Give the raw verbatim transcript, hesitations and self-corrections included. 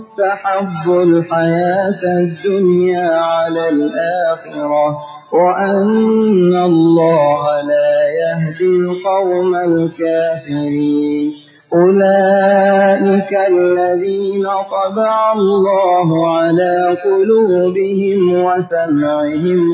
اسْتَحَبُّوا الْحَيَاةَ الدُّنْيَا عَلَى الْآخِرَةِ وَأَنَّ اللَّهَ لَا يَهْدِي الْقَوْمَ الْكَافِرِينَ أُولَئِكَ الَّذِينَ طَبَعَ اللَّهُ عَلَىٰ قُلُوبِهِمْ وَسَمْعِهِمْ